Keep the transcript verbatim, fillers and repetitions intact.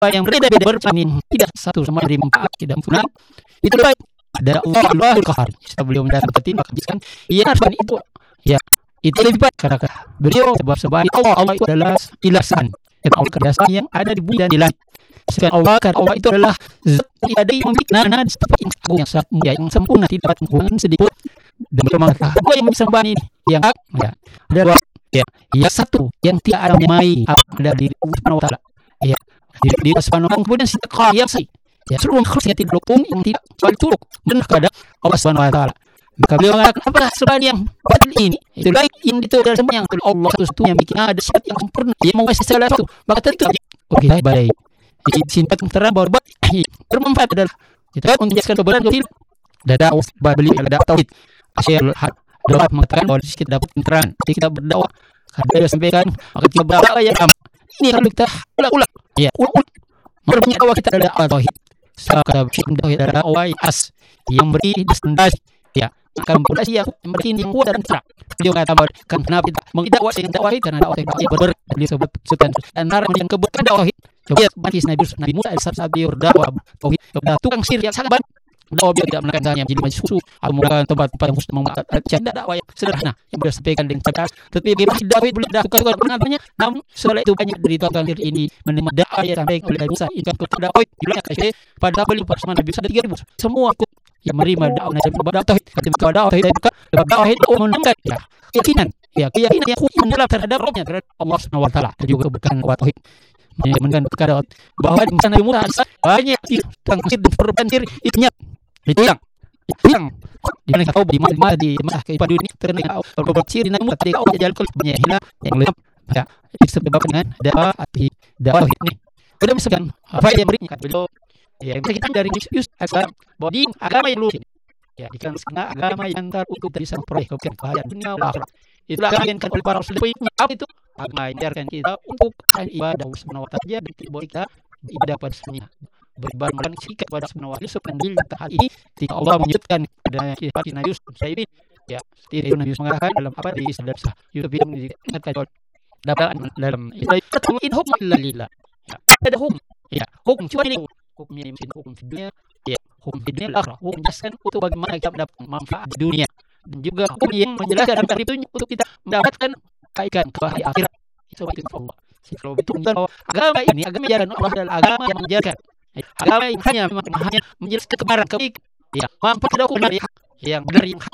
yang berbeda-beda bersaing tidak satu sama dari manfaat tidak punah. Itu baik. Ada Allah Allahul Qahar. Sebelum mendapatkan maka ia harus itu ya itu lebih baik karena beliau sebab-sebab Allah Allah itu adalah ilasan dan Allah kedasa yang ada di bumi dan di langit. Sedangkan Allah karena Allah itu adalah zat yang ada yang memiliki nana seperti yang agung yang sangat mulia yang sempurna tidak dapat kekurangan sedikit. Dan beliau mengatakan Allah yang disembah ini yang hak ya ada dua ya yang satu yang tidak ada mai ada di Allah Subhanahu wa taala ya di di Subhanahu wa taala kemudian siapa yang sih ya seluruh makhluk yang tidak berhukum yang tidak kecuali turuk benar kepada Allah Subhanahu wa taala. Maka beliau mengatakan apakah selain yang batil ini itu baik yang itu adalah semua yang Allah satu yang bikin ada sifat yang sempurna yang menguasai segala sesuatu maka tentu oke baik baik di sini terang bahwa bermanfaat adalah kita untuk menjelaskan kebenaran kecil dada beliau ada tauhid asyik dapat mengatakan bahwa kita dapat pencerahan ketika kita berdakwah karena dia sampaikan maka kita berdakwah yang ini kalau kita ulang-ulang ya ulang merupakan dakwah kita adalah tauhid sekarang kita tauhid adalah as yang beri destinasi ya akan memperoleh yang beri yang kuat dan terang. Dia mengatakan bahwa kenapa kita mendakwah yang dakwah karena dakwah yang berber disebut setan dan narang yang kebetulan dakwah coba bagi Nabi Nabi Musa saat dia berdakwah tauhid kepada tukang sihir yang sangat banyak dakwah dia tidak menekankan yang jadi majlis susu atau menggunakan tempat-tempat yang muslim canda dakwah yang sederhana yang sudah sampaikan dengan tegas tetapi bagaimana dakwah boleh dakwah pengaduannya namun setelah itu banyak dari tukang sihir ini menerima dakwah yang disampaikan oleh Nabi Musa ikan kepada dakwah dilayak kasih pada beli bersama Nabi Musa tiga ribu semua ikut yang menerima dakwah Nabi Musa tauhid ketika dakwah tauhid mereka dakwah itu menunjukkan ya keyakinan ya keyakinan yang kuat mendalam terhadap Rabbnya terhadap Allah Subhanahu wa taala dan juga bukan tauhid menunjukkan perkara bahwa di masa Nabi Musa banyak tukang sihir dan perban sihir itu nyat itu yang itu yang di mana kau di mana di mana kehidupan dunia terkena beberapa ciri Nabi Musa ketika kau jalan keluar banyak hilang yang lengkap ya disebabkan dengan dakwah hati dakwah ini sudah misalkan apa yang berikan beliau ya kita dari Yesus asal bahwa di agama yang lurus ya ikan setengah agama yang antar untuk bisa memperoleh kebahagiaan dunia dan akhirat itulah yang kan oleh para rasul itu agama yang diajarkan kita untuk ibadah Subhanahu wa taala dan kita ibadah pada semuanya beribadah dan sikap kepada Subhanahu wa taala sepanjang hal ini ketika Allah menyebutkan adanya sifat Nabi Yusuf Saibi ya seperti Nabi Yusuf mengatakan dalam apa di dalam Yusuf yang dikatakan dalam dalam itu in hukum illa lillah ya ada hukum ya hukum cuma ini hukum yang hukum di dunia ya hukum di dunia akhirat hukum menjelaskan untuk bagaimana kita mendapat manfaat di dunia dan juga hukum yang menjelaskan dan itu untuk kita mendapatkan kebaikan kebahagiaan akhirat itu itu Allah kalau betul bahwa agama ini agama ajaran Allah adalah agama yang mengajarkan agama yang hanya hanya menjelaskan kebenaran kebaikan ya manfaat dari yang benar yang